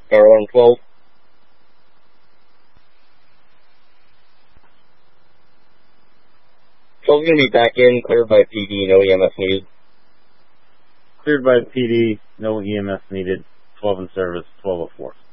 Fire alarm 12. So going to be back in, cleared by PD, no EMS needed. Cleared by PD, no EMS needed. 12 in service, 1204.